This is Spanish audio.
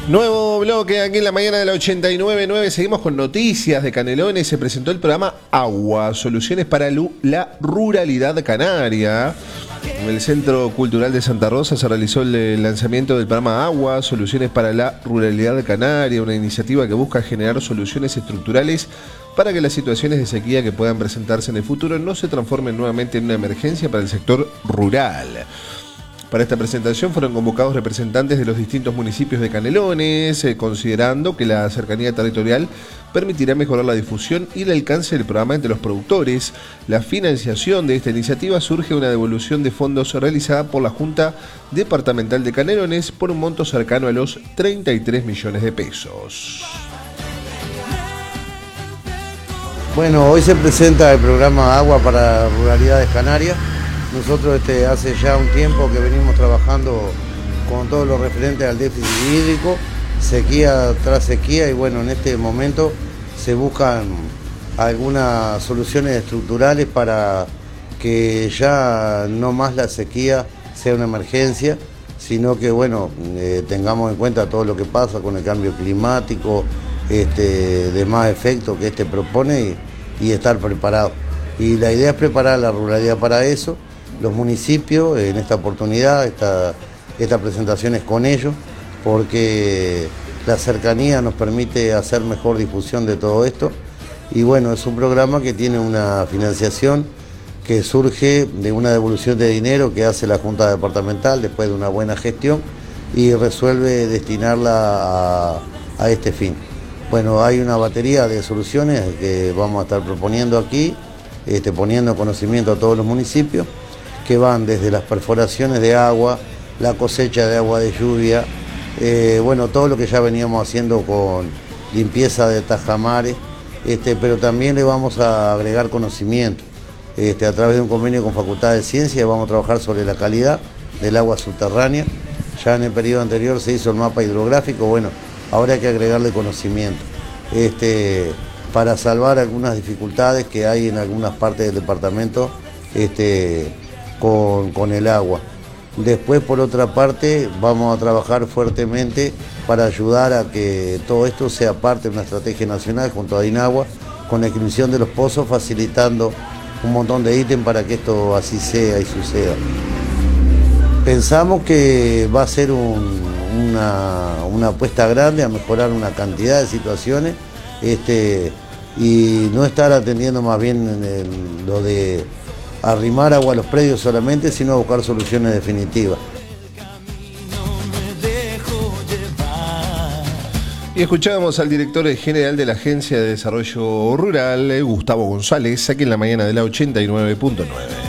Nuevo bloque aquí en la mañana de la 89.9. Seguimos con noticias de Canelones. Se presentó el programa Agua, soluciones para la ruralidad canaria. En el Centro Cultural de Santa Rosa se realizó el lanzamiento del programa Agua, soluciones para la ruralidad canaria, una iniciativa que busca generar soluciones estructurales para que las situaciones de sequía que puedan presentarse en el futuro no se transformen nuevamente en una emergencia para el sector rural. Para esta presentación fueron convocados representantes de los distintos municipios de Canelones, considerando que la cercanía territorial permitirá mejorar la difusión y el alcance del programa entre los productores. La financiación de esta iniciativa surge de una devolución de fondos realizada por la Junta Departamental de Canelones por un monto cercano a los 33 millones de pesos. Bueno, hoy se presenta el programa Agua para Ruralidades Canarias. Nosotros hace ya un tiempo que venimos trabajando con todo lo referente al déficit hídrico, sequía tras sequía, y bueno, en este momento se buscan algunas soluciones estructurales para que ya no más la sequía sea una emergencia, sino que bueno, tengamos en cuenta todo lo que pasa con el cambio climático, demás efectos que propone y estar preparado. Y la idea es preparar la ruralidad para eso. Los municipios, en esta oportunidad, esta presentación es con ellos, porque la cercanía nos permite hacer mejor difusión de todo esto. Y bueno, es un programa que tiene una financiación que surge de una devolución de dinero que hace la Junta Departamental después de una buena gestión y resuelve destinarla a este fin. Bueno, hay una batería de soluciones que vamos a estar proponiendo aquí, poniendo conocimiento a todos los municipios, que van desde las perforaciones de agua, la cosecha de agua de lluvia, bueno, todo lo que ya veníamos haciendo con limpieza de tajamares, pero también le vamos a agregar conocimiento. A través de un convenio con Facultad de Ciencias vamos a trabajar sobre la calidad del agua subterránea. Ya en el periodo anterior se hizo el mapa hidrográfico, bueno, ahora hay que agregarle conocimiento para salvar algunas dificultades que hay en algunas partes del departamento con el agua. Después, por otra parte, vamos a trabajar fuertemente para ayudar a que todo esto sea parte de una estrategia nacional junto a DINAGUA, con la inscripción de los pozos, facilitando un montón de ítems para que esto así sea y suceda. Pensamos que va a ser una apuesta grande a mejorar una cantidad de situaciones y no estar atendiendo más bien lo de arrimar agua a los predios solamente, sino buscar soluciones definitivas. Y escuchábamos al director general de la Agencia de Desarrollo Rural, Gustavo González, aquí en la mañana de la 89.9.